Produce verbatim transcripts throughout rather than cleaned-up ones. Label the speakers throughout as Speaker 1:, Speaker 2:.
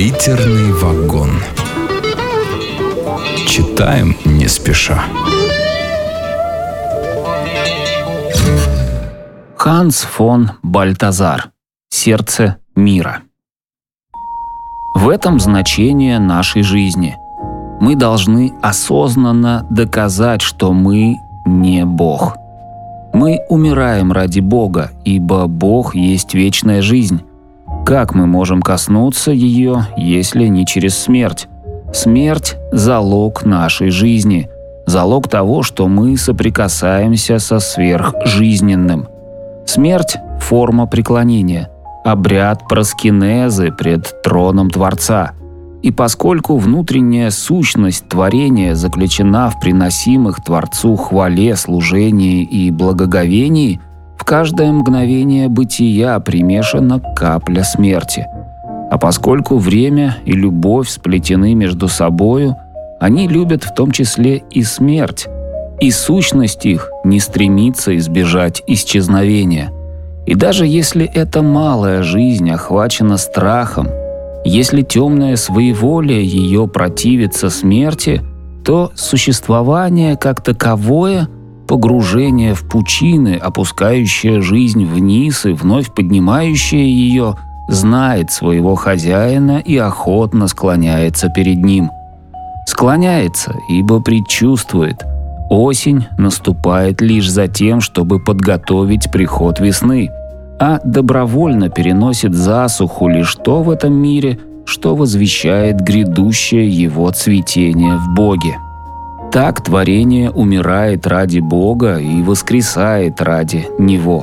Speaker 1: Литерный вагон. Читаем не спеша.
Speaker 2: Ханс фон Бальтазар. Сердце мира. В этом значение нашей жизни. Мы должны осознанно доказать, что мы не Бог. Мы умираем ради Бога, ибо Бог есть вечная жизнь. Как мы можем коснуться ее, если не через смерть? Смерть – залог нашей жизни, залог того, что мы соприкасаемся со сверхжизненным. Смерть – форма преклонения, обряд проскинезы пред троном Творца. И поскольку внутренняя сущность творения заключена в приносимых Творцу хвале, служении и благоговении, в каждое мгновение бытия примешана капля смерти. А поскольку время и любовь сплетены между собою, они любят в том числе и смерть, и сущность их не стремится избежать исчезновения. И даже если эта малая жизнь охвачена страхом, если темное своеволие ее противится смерти, то существование как таковое, погружение в пучины, опускающее жизнь вниз и вновь поднимающее ее, знает своего хозяина и охотно склоняется перед ним. Склоняется, ибо предчувствует. Осень наступает лишь за тем, чтобы подготовить приход весны, а добровольно переносит засуху лишь то в этом мире, что возвещает грядущее его цветение в Боге. Так творение умирает ради Бога и воскресает ради Него.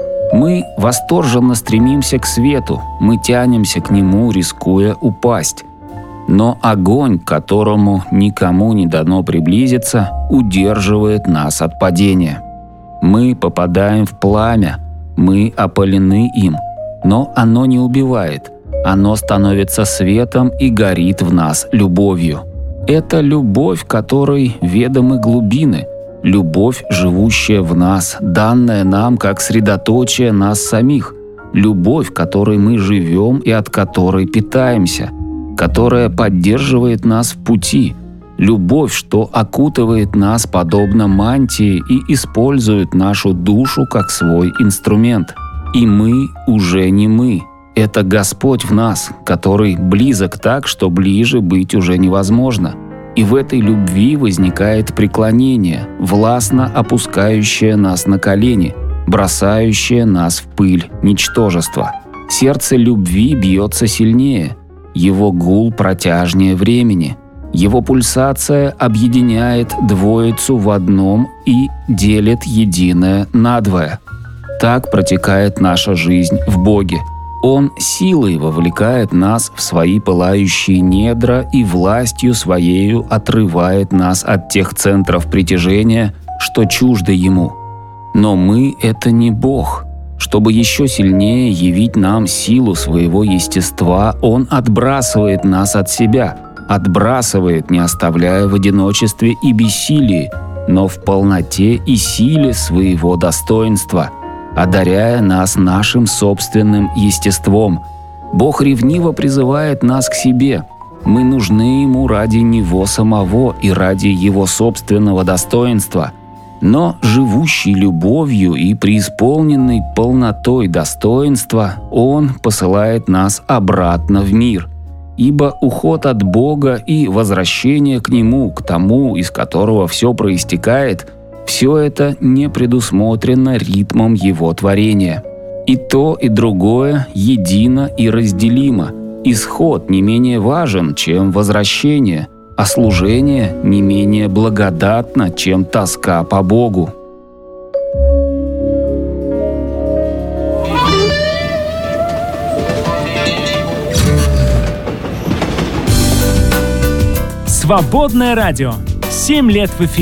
Speaker 2: Мы восторженно стремимся к свету, мы тянемся к нему, рискуя упасть. Но огонь, к которому никому не дано приблизиться, удерживает нас от падения. Мы попадаем в пламя, мы опалены им, но оно не убивает, оно становится светом и горит в нас любовью. Это любовь, которой ведомы глубины, любовь, живущая в нас, данная нам как средоточие нас самих, любовь, которой мы живем и от которой питаемся, которая поддерживает нас в пути, любовь, что окутывает нас подобно мантии и использует нашу душу как свой инструмент. И мы уже не мы. Это Господь в нас, который близок так, что ближе быть уже невозможно. И в этой любви возникает преклонение, властно опускающее нас на колени, бросающее нас в пыль ничтожества. Сердце любви бьется сильнее, его гул протяжнее времени, его пульсация объединяет двоицу в одном и делит единое надвое. Так протекает наша жизнь в Боге. Он силой вовлекает нас в свои пылающие недра и властью своею отрывает нас от тех центров притяжения, что чужды Ему. Но мы — это не Бог. Чтобы еще сильнее явить нам силу своего естества, Он отбрасывает нас от себя, отбрасывает, не оставляя в одиночестве и бессилии, но в полноте и силе своего достоинства, одаряя нас нашим собственным естеством. Бог ревниво призывает нас к себе. Мы нужны Ему ради Него самого и ради Его собственного достоинства. Но живущий любовью и преисполненный полнотой достоинства, Он посылает нас обратно в мир. Ибо уход от Бога и возвращение к Нему, к тому, из которого все проистекает, все это не предусмотрено ритмом Его творения. И то, и другое едино и разделимо. Исход не менее важен, чем возвращение, а служение не менее благодатно, чем тоска по Богу.
Speaker 3: Свободное радио. Семь лет в эфире.